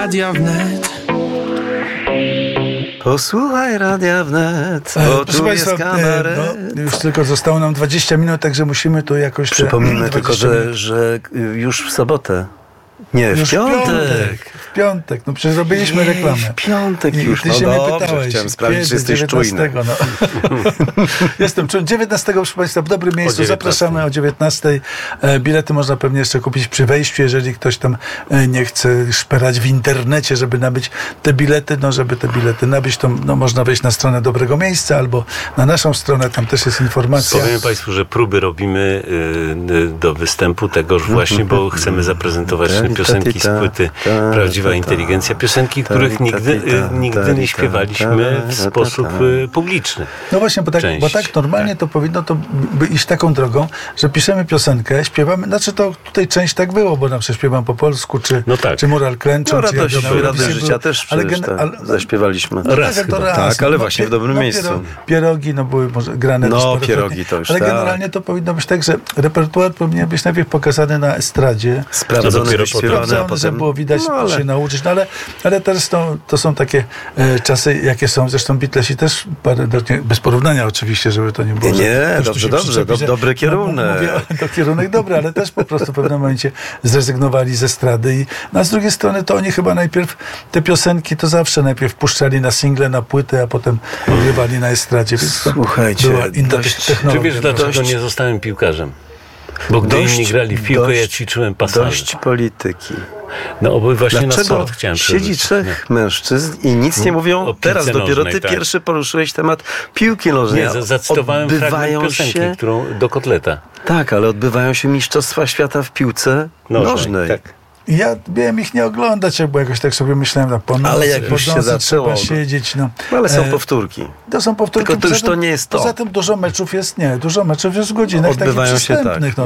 Radia Wnet. Posłuchaj Radia Wnet, bo tu jest kabaret. Już tylko zostało nam 20 minut, także musimy tu jakoś... Przypomnijmy tylko, że już w sobotę. Nie, już w piątek. W piątek. No przecież robiliśmy reklamę. W piątek już. Ty się dobrze, mnie pytałeś. chciałem sprawdzić, czy jesteś 19, czujny. no. Jestem czujny. 19, proszę Państwa, w dobrym miejscu. Zapraszamy o 19. Bilety można pewnie jeszcze kupić przy wejściu, jeżeli ktoś tam nie chce szperać w internecie, żeby nabyć te bilety. No, żeby te bilety nabyć, to można wejść na stronę Dobrego Miejsca albo na naszą stronę. Tam też jest informacja. Powiem Państwu, że próby robimy do występu tegoż właśnie, bo chcemy zaprezentować piosenki z płyty Prawdziwa Inteligencja. Piosenki, których nigdy nie śpiewaliśmy w sposób publiczny. No właśnie, bo tak normalnie to powinno to iść taką drogą, że piszemy piosenkę, śpiewamy, znaczy to tutaj część tak było, bo na przykład śpiewam po polsku, czy Mural Klęczą, czy Radość Życia też zaśpiewaliśmy. Raz, ale właśnie w dobrym miejscu. Pierogi, były może grane. Pierogi to już, ale generalnie to powinno być tak, że repertuar powinien być najpierw pokazany na estradzie. Sprawdzony, wyśpiewany, a potem... że było widać, się nauczyć. Ale teraz to są takie czasy, jakie są. Zresztą Beatlesi też, bez porównania oczywiście, żeby to nie było. Dobrze, dobry kierunek. To kierunek dobry, ale też po prostu w pewnym momencie zrezygnowali ze estrady. A z drugiej strony to oni chyba najpierw te piosenki to zawsze najpierw puszczali na single, na płytę, a potem ogrywali na estradzie. Słuchajcie, była inna technologia. Czy wiesz, dlaczego nie zostałem piłkarzem? Bo gdy inni grali w piłkę, ja ćwiczyłem pasażer. Dość polityki. No bo właśnie dlaczego na sport chciałem siedzi trzech mężczyzn i nic nie mówią? Teraz dopiero ty pierwszy poruszyłeś temat piłki nożnej. Nie, zacytowałem fragment piosenki, którą do kotleta. Tak, ale odbywają się mistrzostwa świata w piłce nożnej. Tak. Ja miałem ich nie oglądać, bo jakoś tak sobie myślałem, ale jak już się zaczęło, trzeba siedzieć. Ale są powtórki. To są powtórki. Tylko to już to nie jest to. Poza tym dużo meczów jest w godzinach odbywają takich przystępnych.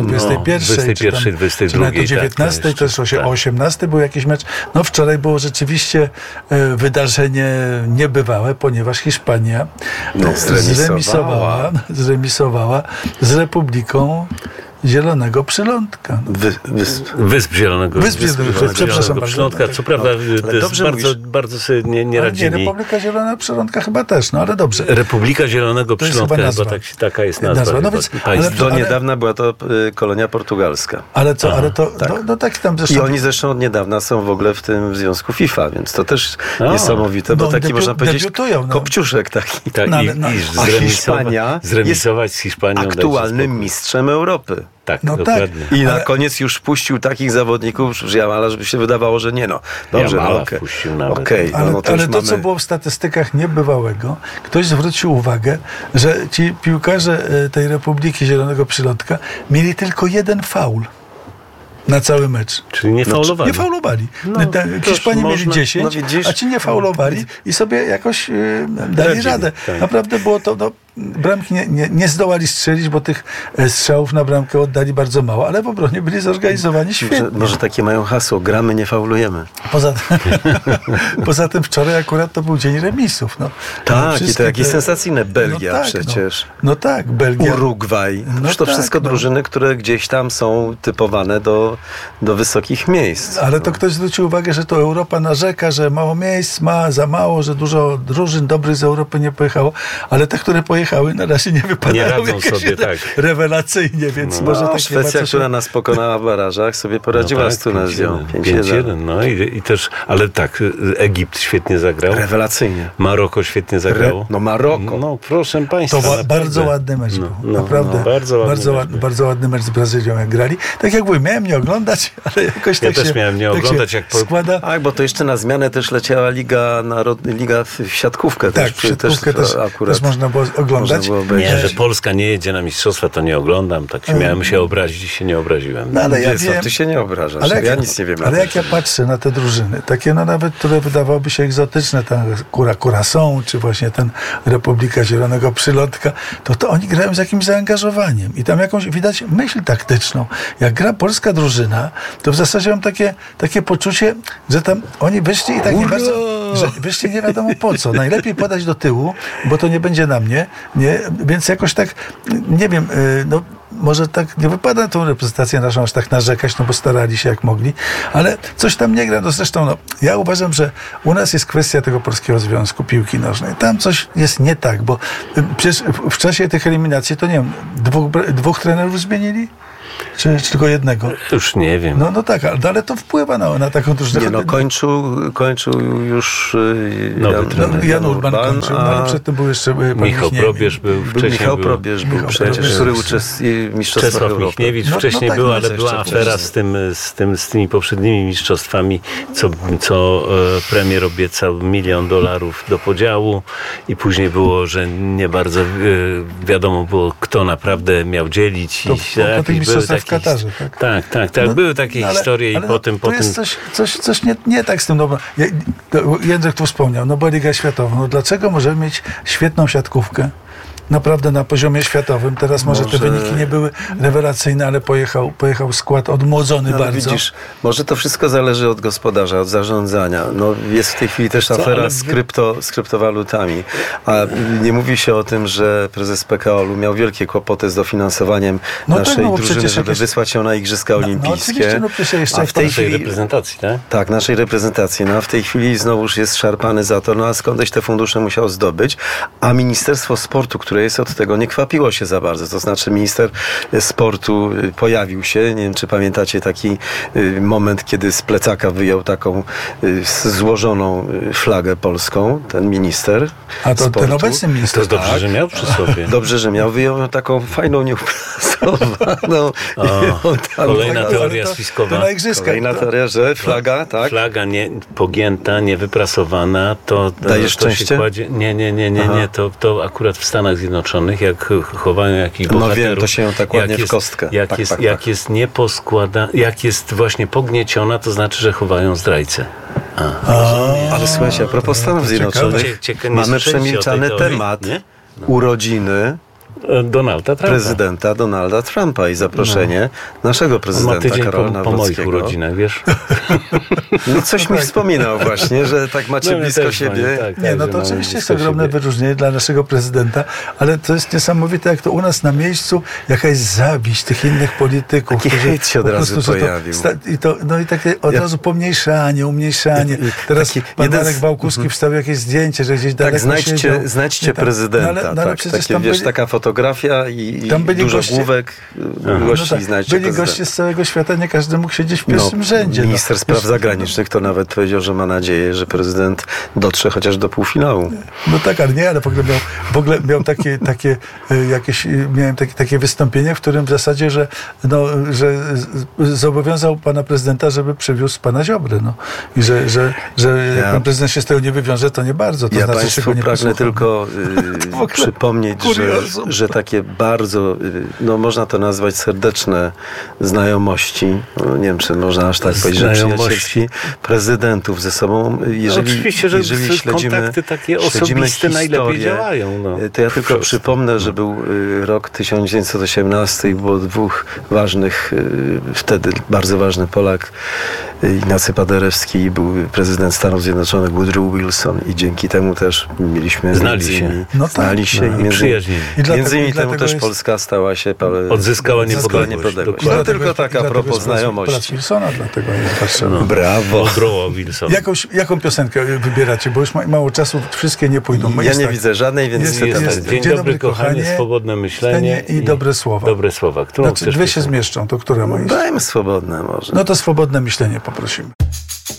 21, 22, 19, też o 18 był jakiś mecz. Wczoraj było rzeczywiście wydarzenie niebywałe, ponieważ Hiszpania zremisowała z Republiką Zielonego Przylądka. Wysp Zielonego Przylądka. Co prawda bardzo sobie nie radzili. Republika Zielona Przylądka chyba też, ale dobrze. Republika Zielonego Przylądka, chyba taka jest nazwa. Do niedawna była to kolonia portugalska. Ale to tak tam zresztą... I oni zresztą od niedawna są w ogóle w tym związku FIFA, więc to też niesamowite, bo taki można powiedzieć kopciuszek taki. Hiszpania zremisować z Hiszpanią aktualnym mistrzem Europy. Tak, dokładnie. I na koniec już puścił takich zawodników, że Jamala, żeby się wydawało, że nie dobrze, wpuścił nawet. Ale to, co było w statystykach niebywałego, ktoś zwrócił uwagę, że ci piłkarze tej Republiki Zielonego Przylądka mieli tylko jeden faul na cały mecz. Czyli nie faulowali. Nie faulowali. Hiszpanie mieli 10, a ci nie faulowali i sobie jakoś dali radę. Tak. Naprawdę było to... Bramki nie zdołali strzelić, bo tych strzałów na bramkę oddali bardzo mało, ale w obronie byli zorganizowani świetnie. Może takie mają hasło, gramy, nie faulujemy. Poza tym wczoraj akurat to był dzień remisów. Tak, i to jakieś sensacyjne. Belgia przecież. Belgia. Urugwaj. To wszystko drużyny, które gdzieś tam są typowane do wysokich miejsc. Ale to ktoś zwrócił uwagę, że to Europa narzeka, że mało miejsc ma, za mało, że dużo drużyn dobrych z Europy nie pojechało, ale te, które pojechały, na razie nie wypadają rewelacyjnie, więc może tak Szwecja, która nas pokonała w barażach, sobie poradziła z Tunezją. 5-1. I też, ale tak, Egipt świetnie zagrał. Rewelacyjnie. Maroko świetnie zagrało. Maroko. Proszę Państwa. To bardzo ładny mecz był. Naprawdę. Bardzo ładny mecz z Brazylią, jak grali. Tak jak mówię, miałem nie oglądać, ale jakoś ja też miałem nie oglądać, jak składa. Tak, bo to jeszcze na zmianę też leciała Liga w siatkówkę. Tak, w siatkówkę też można było oglądać. Nie, że Polska nie jedzie na mistrzostwa, to nie oglądam. Tak miałem się obrazić i się nie obraziłem. Ale ty się nie obrażasz. Ja nic nie wiem. Ale jak ja patrzę na te drużyny, takie nawet, które wydawałoby się egzotyczne, ta Curaçao, czy właśnie ten Republika Zielonego Przylądka, to oni grają z jakimś zaangażowaniem i tam jakąś widać myśl taktyczną. Jak gra polska drużyna, to w zasadzie mam takie poczucie, że tam oni wyszli i tak nie bardzo, że wyszli nie wiadomo po co. Najlepiej podać do tyłu, bo to nie będzie na mnie, więc jakoś tak, nie wiem, może tak nie wypada na tą reprezentację naszą aż tak narzekać, no bo starali się jak mogli, ale coś tam nie gra. No zresztą, ja uważam, że u nas jest kwestia tego Polskiego Związku Piłki Nożnej. Tam coś jest nie tak, bo przecież w czasie tych eliminacji to nie wiem, dwóch trenerów zmienili? Czy tylko jednego? Już nie wiem. No tak, ale to wpływa na taką drużynę. Nie, kończył już Jan Urban kończył, ale przedtem był jeszcze Michał Probierz był wcześniej. Michał Probierz był przecież, który uczestniczył w mistrzostwach Europy. Michniewicz wcześniej był, ale była afera z tymi poprzednimi mistrzostwami, co premier obiecał $1 milion do podziału i później było, że nie bardzo wiadomo było, kto naprawdę miał dzielić. W Katarze, tak? Tak. Były takie historie i potem... jest coś nie tak z tym. Jędrek tu wspomniał, bo Liga Światowa. Dlaczego możemy mieć świetną siatkówkę? Naprawdę na poziomie światowym. Teraz może te wyniki nie były rewelacyjne, ale pojechał skład odmłodzony bardzo. Widzisz, może to wszystko zależy od gospodarza, od zarządzania. Jest w tej chwili też afera z kryptowalutami. A nie mówi się o tym, że prezes PKO-u miał wielkie kłopoty z dofinansowaniem naszej drużyny, żeby wysłać ją na Igrzyska Olimpijskie. A w tej chwili reprezentacji, tak? Tak, naszej reprezentacji. A w tej chwili znowuż jest szarpany za to, a skądś te fundusze musiał zdobyć. A Ministerstwo Sportu, które jest od tego, nie kwapiło się za bardzo. To znaczy minister sportu pojawił się. Nie wiem, czy pamiętacie taki moment, kiedy z plecaka wyjął taką złożoną flagę polską, ten minister sportu. Ten obecny minister. To dobrze, że miał przy sobie. Dobrze, że miał. Wyjął taką fajną, nieuprasowaną. Kolejna teoria spiskowa. Kolejna teoria, że flaga, tak? Flaga pogięta, niewyprasowana, to daje szczęście? Się kładzie. Nie. To akurat w Stanach Zjednoczonych, jak chowają jakichś bohaterów. No wiem, to się ją tak ładnie w kostkę. Jak jest właśnie pognieciona, to znaczy, że chowają zdrajcę. Ale słuchajcie, a propos Stanów Zjednoczonych, mamy przemilczany temat urodziny prezydenta Donalda Trumpa i zaproszenie naszego prezydenta Karola Nawrockiego. Po moich urodzinach, wiesz? Coś mi wspominał właśnie, że tak macie blisko siebie. To oczywiście jest ogromne wyróżnienie dla naszego prezydenta, ale to jest niesamowite, jak to u nas na miejscu jakaś zawiść tych innych polityków. Taki hejt się od razu pojawił. I takie od razu pomniejszanie, umniejszanie. Teraz pan Marek Wałkuski wstawił jakieś zdjęcie, że gdzieś daleko znajdźcie prezydenta. Taka fotografia i dużo główek gości znajdźcie byli goście z całego świata, nie każdy mógł siedzieć w pierwszym rzędzie. Minister spraw zagranicznych to nawet powiedział, że ma nadzieję, że prezydent dotrze chociaż do półfinału. Ale w ogóle miał takie wystąpienie, w którym w zasadzie, że zobowiązał pana prezydenta, żeby przywiózł pana Ziobrę. I że jak pan prezydent się z tego nie wywiąże, to nie bardzo. To znaczy, państwu pragnę tylko przypomnieć, że takie bardzo, można to nazwać serdeczne znajomości, nie wiem, czy można aż tak powiedzieć, że przyjacielski prezydentów ze sobą, jeżeli kontakty takie osobiste najlepiej działają. To ja tylko przypomnę, że był rok 1918 i było dwóch ważnych, wtedy bardzo ważny Polak, Ignacy Paderewski, i był prezydent Stanów Zjednoczonych Woodrow Wilson, i dzięki temu też mieliśmy znali się i przyjaźnili. Między innymi temu też Polska stała się odzyskała niepodległość. To tylko taka propos znajomości. Plac Wilsona, dlatego jest Warszawa. Brawo. Wilson. Jaką piosenkę wybieracie? Bo już mało czasu, wszystkie nie pójdą. Ja nie widzę żadnej, więc Dzień dobry, kochanie, swobodne myślenie i dobre słowa. Dobre słowa. Dwie się zmieszczą, to które moje? Dajmy swobodne może. To swobodne myślenie poprosimy.